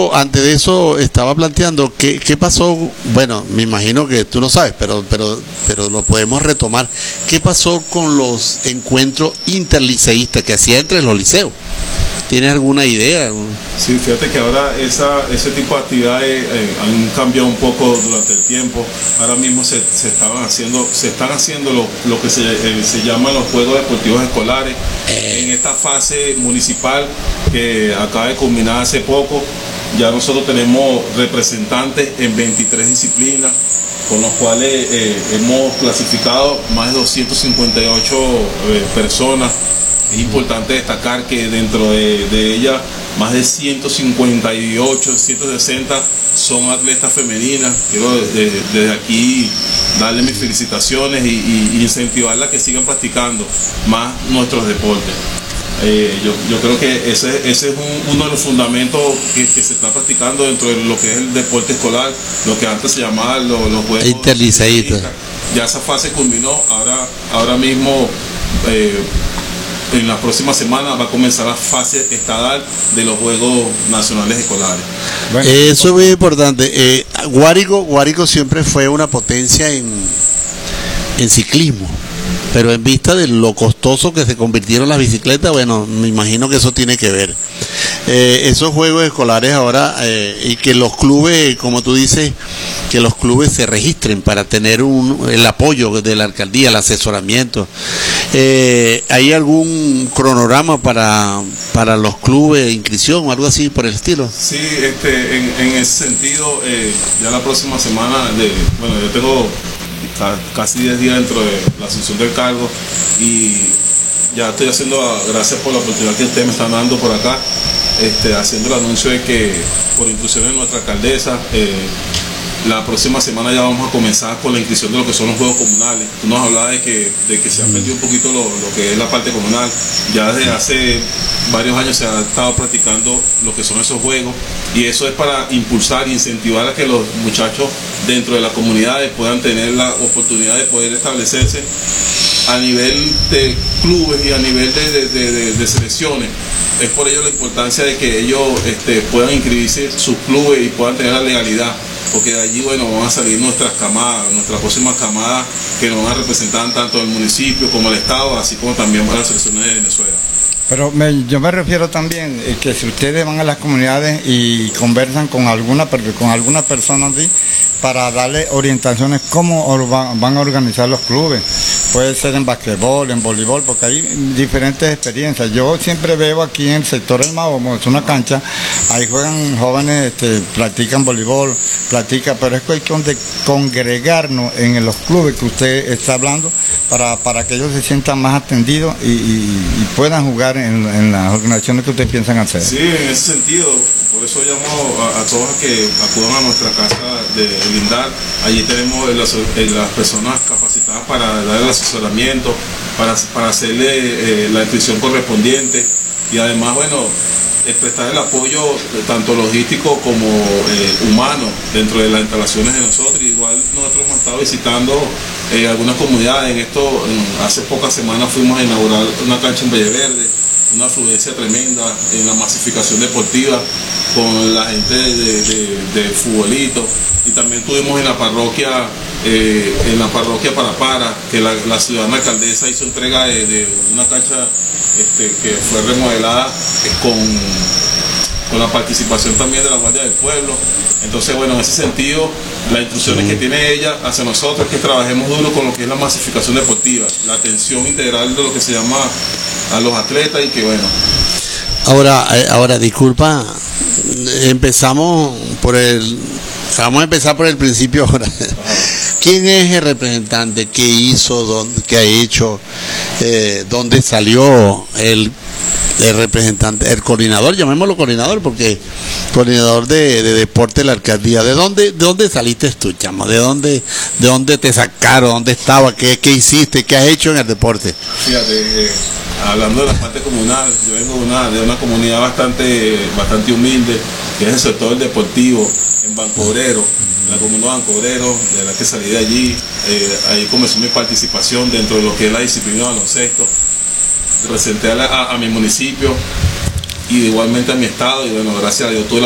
Antes de eso estaba planteando qué pasó. Bueno, me imagino que tú no sabes, pero lo podemos retomar. ¿Qué pasó con los encuentros interliceístas que hacía entre los liceos? ¿Tienes alguna idea? Sí, fíjate que ahora ese tipo de actividades han cambiado un poco durante el tiempo. Ahora mismo se están haciendo lo que se llaman los Juegos Deportivos Escolares en esta fase municipal que acaba de culminar hace poco. Ya nosotros tenemos representantes en 23 disciplinas, con los cuales hemos clasificado más de 258 personas. Es importante destacar que dentro de ellas más de 158, 160 son atletas femeninas. Quiero desde aquí darle mis felicitaciones y incentivarlas a que sigan practicando más nuestros deportes. Yo creo que ese es uno de los fundamentos que se está practicando dentro de lo que es el deporte escolar, lo que antes se llamaba los juegos interliceístas. Ya esa fase culminó, ahora mismo en la próxima semana va a comenzar la fase estadal de los Juegos Nacionales Escolares. Bueno, eso es muy importante. Guárico siempre fue una potencia en ciclismo, pero en vista de lo costoso que se convirtieron las bicicletas, bueno, me imagino que eso tiene que ver. Esos juegos escolares ahora, y que los clubes, como tú dices, que los clubes se registren para tener el apoyo de la alcaldía, el asesoramiento. ¿Hay algún cronograma para los clubes de inscripción o algo así por el estilo? Sí, en ese sentido, ya la próxima semana, yo tengo casi 10 días dentro de la asunción del cargo y ya estoy haciendo, gracias por la oportunidad que ustedes me están dando por acá, haciendo el anuncio de que por instrucciones de nuestra alcaldesa, la próxima semana ya vamos a comenzar con la inscripción de lo que son los juegos comunales. Tú nos hablabas de que se ha perdido un poquito lo que es la parte comunal. Ya desde hace varios años se ha estado practicando lo que son esos juegos, y eso es para impulsar e incentivar a que los muchachos dentro de las comunidades puedan tener la oportunidad de poder establecerse a nivel de clubes y a nivel de selecciones. Es por ello la importancia de que ellos puedan inscribirse sus clubes y puedan tener la legalidad, porque de allí, bueno, van a salir nuestras próximas camadas que nos van a representar tanto el municipio como el estado, así como también para las selecciones de Venezuela. Pero yo me refiero también que si ustedes van a las comunidades y conversan con alguna persona así, para darle orientaciones cómo van a organizar los clubes. Puede ser en basquetbol, en voleibol, porque hay diferentes experiencias. Yo siempre veo aquí en el sector del Mahomo, es una cancha, ahí juegan jóvenes, practican voleibol, pero es cuestión de congregarnos en los clubes que usted está hablando para que ellos se sientan más atendidos y puedan jugar en las organizaciones que ustedes piensan hacer. Sí, en ese sentido, por eso llamo a todos a que acudan a nuestra casa de Lindar. Allí tenemos las personas capacitadas para dar el asesoramiento, para hacerle la inscripción correspondiente, y además, bueno, prestar el apoyo tanto logístico como humano dentro de las instalaciones de nosotros. Igual nosotros hemos estado visitando algunas comunidades. Hace pocas semanas fuimos a inaugurar una cancha en Belleverde, una afluencia tremenda en la masificación deportiva con la gente de futbolito, y también tuvimos en la parroquia Parapara, que la ciudadana alcaldesa hizo entrega de una cancha que fue remodelada con la participación también de la Guardia del Pueblo. Entonces, bueno, en ese sentido, las instrucciones que tiene ella hacia nosotros es que trabajemos duro con lo que es la masificación deportiva, la atención integral de lo que se llama a los atletas, y que bueno. Ahora disculpa, vamos a empezar por el principio ahora. ¿Quién es el representante? ¿Qué hizo? ¿Qué ha hecho? ¿Dónde salió el representante? El coordinador, llamémoslo coordinador, porque coordinador de deporte de la alcaldía. ¿De dónde saliste tú, chamo? ¿De dónde te sacaron? ¿Dónde estaba? ¿Qué hiciste? ¿Qué has hecho en el deporte? Fíjate, hablando de la parte comunal, yo vengo de una comunidad bastante humilde, que es el sector deportivo, en Banco Obrero, en la comunidad de Banco Obrero, de la que salí de allí. Ahí comenzó mi participación dentro de lo que es la disciplina de baloncesto. Representé a mi municipio y igualmente a mi estado, y bueno, gracias a Dios tuve